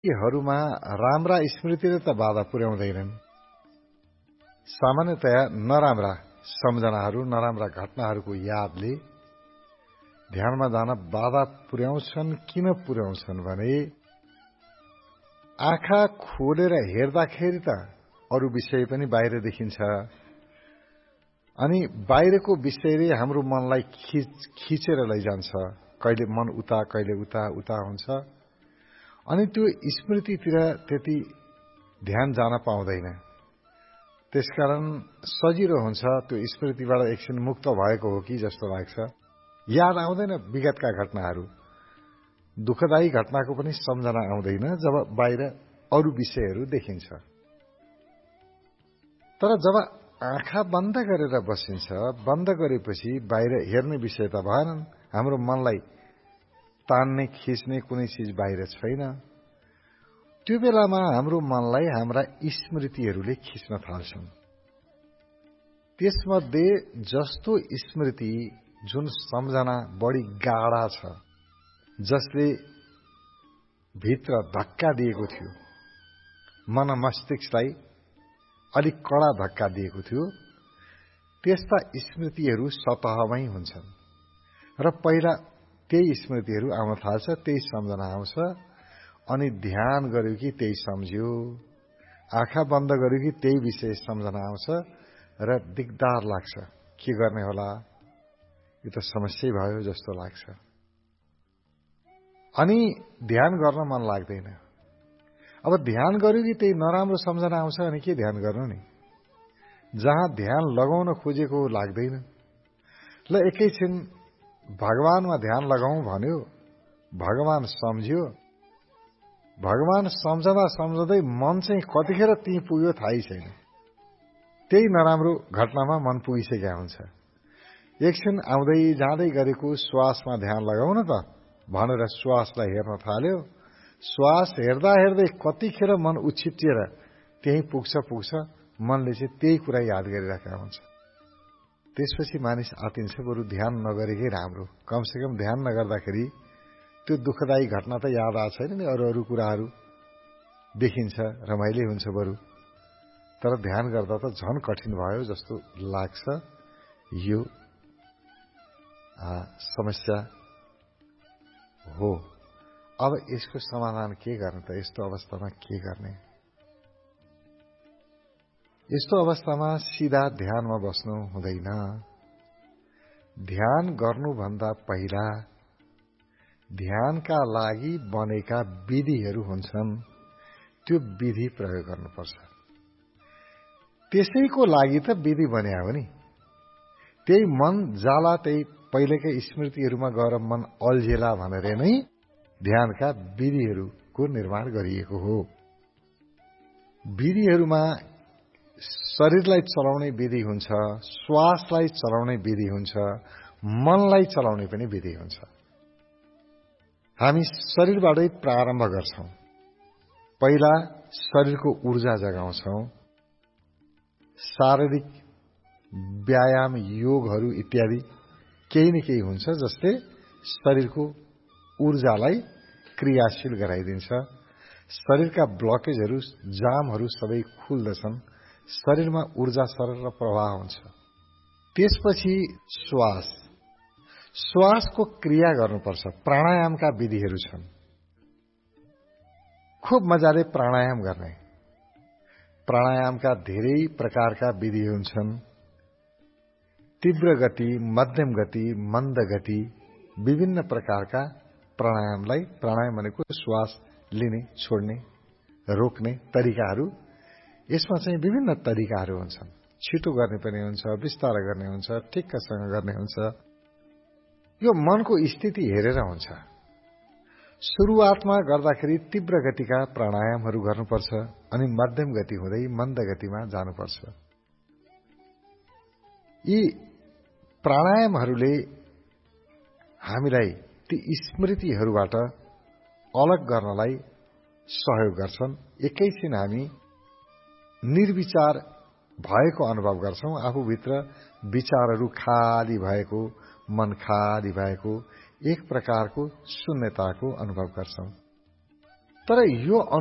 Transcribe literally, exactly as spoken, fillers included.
यीहरूमा राम्रा स्मृतिले त बाधा पुर्याउँदैनन्। सामान्यतया नराम्रा सम्झनाहरू, नराम्रा घटनाहरूको यादले ध्यानमा जान बाधा पुर्याउँछन्। किन पुर्याउँछन् भने आँखा खोलेर हेर्दाखेरि त अरू विषय पनि बाहिर देखिन्छ, अनि बाहिरको विषयले हाम्रो मनलाई खिच खिचेर लैजान्छ। कहिले मन उता, कहिले उता उता हुन्छ, अनि त्यो स्मृतितिर त्यति ध्यान जान पाउँदैन। त्यसकारण सजिलो हुन्छ त्यो स्मृतिबाट एकछिन मुक्त भएको हो कि जस्तो लाग्छ। याद आउँदैन विगतका घटनाहरू, दुःखदायी घटनाको पनि सम्झना आउँदैन जब बाहिर अरू विषयहरू देखिन्छ। तर जब आँखा बन्द गरेर बसिन्छ, बन्द गरेपछि बाहिर हेर्ने विषय त भएनन्। हाम्रो मनलाई तान्ने खिच्ने कुनै चिज बाहिर छैन। त्यो बेलामा हाम्रो मनलाई हाम्रा स्मृतिहरूले खिच्न थाल्छन्। त्यसमध्ये जस्तो स्मृति, जुन सम्झना बढी गाढा छ, जसले भित्र धक्का दिएको थियो, मन मस्तिष्कलाई अलिक कडा धक्का दिएको थियो, त्यस्ता स्मृतिहरू सतहमै हुन्छन् र पहिला त्यही स्मृतिहरू आउन थाल्छ, त्यही सम्झना आउँछ। अनि ध्यान गर्यो कि त्यही सम्झ्यो, आँखा बन्द गर्यो कि त्यही विषय सम्झना आउँछ र दिगदार लाग्छ। के गर्ने होला, यो त समस्या भयो जस्तो लाग्छ। अनि ध्यान गर्न मन लाग्दैन। अब ध्यान गर्यो कि त्यही नराम्रो सम्झना आउँछ, अनि के ध्यान गर्नु नि। जहाँ ध्यान लगाउन खोजेको लाग्दैन। ल एकैछिन भगवानमा ध्यान लगाउँ भन्यो, भगवान सम्झ्यो, भगवान सम्झँदा सम्झँदै मन चाहिँ कतिखेर ती पुग्यो थाहै छैन। त्यही नराम्रो घटनामा मन पुगिसकेका हुन्छ। एकछिन आउँदै जाँदै गरेको श्वासमा ध्यान लगाउन त भनेर श्वासलाई हेर्न थाल्यो। श्वास हेर्दा हेर्दै कतिखेर मन उछिटिएर त्यही पुग्छ पुग्छ मनले चाहिँ त्यही कुरा याद गरिरहेका हुन्छ। त्यसपछि मानिस आतिन्छ, बरु ध्यान नगरेकै राम्रो। कमसेकम ध्यान नगर्दाखेरि त्यो दुःखदायी घटना त याद आएको छैन नि, अरू अरू कुराहरू देखिन्छ, रमाइलो हुन्छ बरु। तर ध्यान गर्दा त झन कठिन भयो जस्तो लाग्छ। यो समस्या हो। अब यसको समाधान के गर्ने त? यस्तो अवस्थामा के गर्ने? यस्तो अवस्थामा सिधा ध्यानमा बस्नु हुँदैन। ध्यान गर्नुभन्दा पहिला ध्यानका लागि बनेका विधिहरू हुन्छन्, त्यो विधि प्रयोग गर्नुपर्छ। त्यसैको लागि त विधि बने हो नि। त्यही मन जाला, त्यही पहिलेकै स्मृतिहरूमा गएर मन अल्झेला भनेर नै ध्यानका विधिहरूको निर्माण गरिएको हो। विधिहरूमा शरीरलाई चलाउने विधि हुन्छ, श्वासलाई चलाउने विधि हुन्छ, मनलाई चलाउने पनि विधि हुन्छ। हामी शरीरबाटै प्रारम्भ गर्छौं। पहिला शरीरको ऊर्जा जगाउँछौं। शारीरिक व्यायाम, योगहरू इत्यादि केही न केही हुन्छ जसले शरीरको ऊर्जालाई क्रियाशील गराइदिन्छ। शरीरका ब्लकेजहरू, जामहरू सबै खुल्दछन्। शरीरमा ऊर्जा सरल प्रवाह हुन्छ। त्यसपछि श्वास श्वासको क्रिया गर्नुपर्छ। प्राणायामका विधिहरू छन्। खूब मजाले प्राणायाम गर्ने। प्राणायामका धेरै प्रकारका विधि हुन्छन्। तीव्र गति, मध्यम गति, मन्द गति, विभिन्न प्रकारका प्राणायामलाई, प्राणायाम भनेको श्वास लिने, छोड्ने, रोक्ने तरिकाहरू, यसमा चाहिँ विभिन्न तरिकाहरू हुन्छन्। छिटो गर्ने पनि हुन्छ, बिस्तारै गर्ने हुन्छ, ठिक्कसँग गर्ने हुन्छ। यो मनको स्थिति हेरेर हुन्छ। सुरुवातमा गर्दाखेरि तीव्र गतिका प्राणायामहरू गर्नुपर्छ, अनि मध्यम गति हुँदै मन्द गतिमा जानुपर्छ। यी प्राणायामहरूले हामीलाई ती स्मृतिहरूबाट अलग गर्नलाई सहयोग गर्छन्। एकैछिन हामी निर्विचार भएको अनुभव गर्छौं। आफूभित्र विचारहरू खाली भएको, मन खाली भएको, एक प्रकारको शून्यताको अनुभव गर्छौं। तर यो